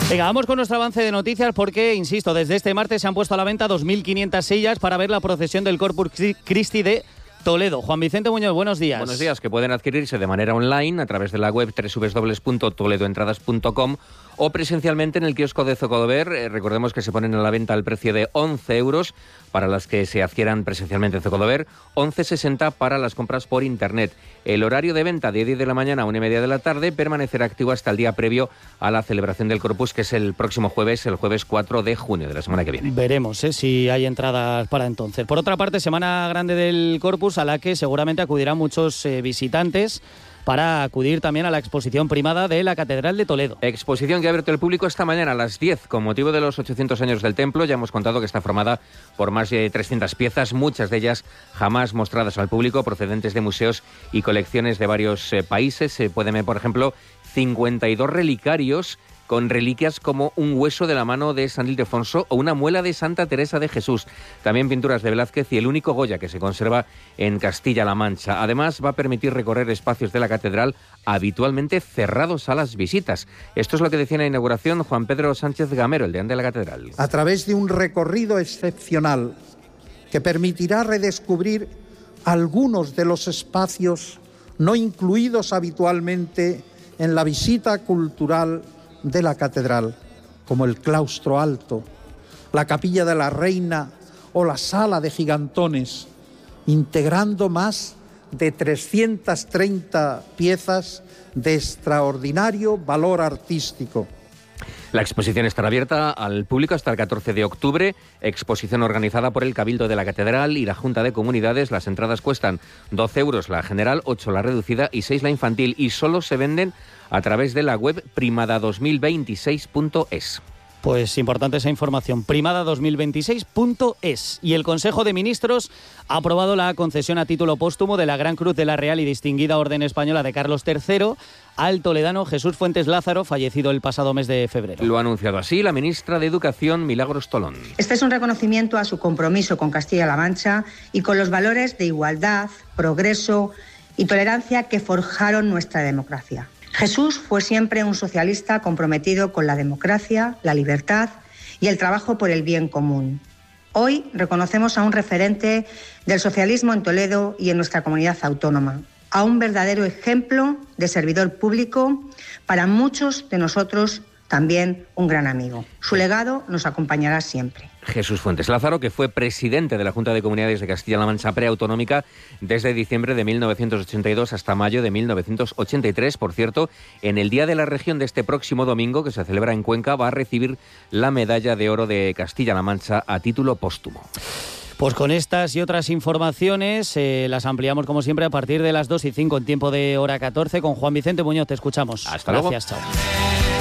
Venga, vamos con nuestro avance de noticias porque, insisto, desde este martes se han puesto a la venta 2.500 sillas para ver la procesión del Corpus Christi de Toledo. Juan Vicente Muñoz, buenos días. Buenos días, que pueden adquirirse de manera online a través de la web www.toledoentradas.com o presencialmente en el kiosco de Zocodover. Recordemos que se ponen a la venta al precio de 11 euros para las que se adquieran presencialmente en Zocodover, 11,60 para las compras por internet. El horario de venta de 10 de la mañana a 1:30 de la tarde permanecerá activo hasta el día previo a la celebración del Corpus, que es el próximo jueves, el jueves 4 de junio de la semana que viene. Veremos si hay entradas para entonces. Por otra parte, semana grande del Corpus a la que seguramente acudirán muchos visitantes para acudir también a la exposición primada de la Catedral de Toledo. Exposición que ha abierto el público esta mañana a las 10 con motivo de los 800 años del templo. Ya hemos contado que está formada por más de 300 piezas, muchas de ellas jamás mostradas al público, procedentes de museos y colecciones de varios países. Se pueden ver, por ejemplo, 52 relicarios con reliquias como un hueso de la mano de San Ildefonso o una muela de Santa Teresa de Jesús. También pinturas de Velázquez y el único Goya que se conserva en Castilla-La Mancha. Además, va a permitir recorrer espacios de la catedral habitualmente cerrados a las visitas. Esto es lo que decía en la inauguración Juan Pedro Sánchez Gamero, el deán de la catedral. A través de un recorrido excepcional que permitirá redescubrir algunos de los espacios no incluidos habitualmente en la visita cultural de la catedral, como el claustro alto, la capilla de la Reina o la sala de gigantones, integrando más de 330 piezas de extraordinario valor artístico. La exposición estará abierta al público hasta el 14 de octubre, exposición organizada por el Cabildo de la Catedral y la Junta de Comunidades. Las entradas cuestan 12 euros la general, 8 la reducida y 6 la infantil, y solo se venden a través de la web primada2026.es. Pues importante esa información, primada2026.es. Y el Consejo de Ministros ha aprobado la concesión a título póstumo de la Gran Cruz de la Real y Distinguida Orden Española de Carlos III al toledano Jesús Fuentes Lázaro, fallecido el pasado mes de febrero. Lo ha anunciado así la ministra de Educación, Milagros Tolón. Este es un reconocimiento a su compromiso con Castilla-La Mancha y con los valores de igualdad, progreso y tolerancia que forjaron nuestra democracia. Jesús fue siempre un socialista comprometido con la democracia, la libertad y el trabajo por el bien común. Hoy reconocemos a un referente del socialismo en Toledo y en nuestra comunidad autónoma, a un verdadero ejemplo de servidor público, para muchos de nosotros también un gran amigo. Su legado nos acompañará siempre. Jesús Fuentes Lázaro, que fue presidente de la Junta de Comunidades de Castilla-La Mancha preautonómica desde diciembre de 1982 hasta mayo de 1983. Por cierto, en el Día de la Región de este próximo domingo, que se celebra en Cuenca, va a recibir la Medalla de Oro de Castilla-La Mancha a título póstumo. Pues con estas y otras informaciones las ampliamos como siempre a partir de las 2:05 en tiempo de hora 14 con Juan Vicente Muñoz. Te escuchamos. Hasta luego. Gracias, chao.